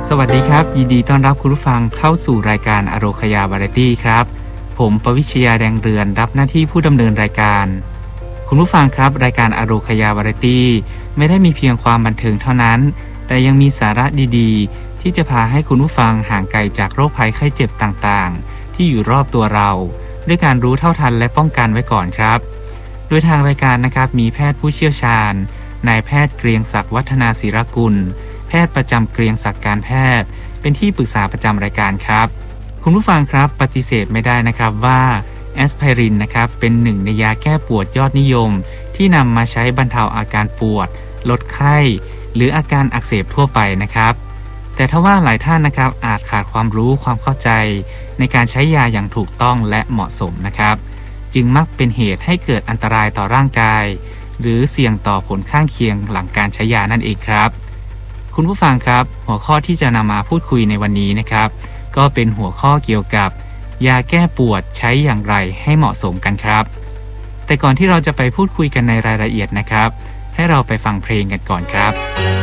สวัสดีครับยินดีต้อนรับคุณผู้ฟังเข้าสู่รายการอโรคยาวาไรตี้ครับผมปวิชยาแดงเรือนรับหน้าที่ผู้ดำเนินรายการคุณผู้ฟังครับรายการอโรคยาวาไรตี้ไม่ได้มีเพียงความบันเทิงเท่านั้นแต่ยังมีสาระดีๆที่จะพาให้คุณผู้ฟังห่างไกลจากโรคภัยไข้เจ็บต่างๆที่อยู่รอบตัวเราด้วยการรู้เท่าทันและป้องกันไว้ก่อนครับโดยทางรายการนะครับมีแพทย์ผู้เชี่ยวชาญนายแพทย์เกรียงศักดิ์วัฒนาศิรกุลแพทย์ประจำเกรียงศักดิ์การแพทย์เป็นที่ปรึกษาประจำรายการครับคุณผู้ฟังครับปฏิเสธไม่ได้นะครับว่าแอสไพรินนะครับเป็นหนึ่งในยาแก้ปวดยอดนิยมที่นำมาใช้บรรเทาอาการปวดลดไข้หรืออาการอักเสบทั่วไปนะครับแต่ทว่าหลายท่านนะครับอาจขาดความรู้ความเข้าใจในการใช้ยาอย่างถูกต้องและเหมาะสมนะครับจึงมักเป็นเหตุให้เกิดอันตรายต่อร่างกายหรือเสี่ยงต่อผลข้างเคียงหลังการใช้ยานั่นเองครับคุณผู้ฟังครับหัวข้อที่จะนำมาพูดคุยในวันนี้นะครับก็เป็นหัวข้อเกี่ยวกับยาแก้ปวดใช้อย่างไรให้เหมาะสมกันครับแต่ก่อนที่เราจะไปพูดคุยกันในรายละเอียดนะครับให้เราไปฟังเพลงกันก่อนครับ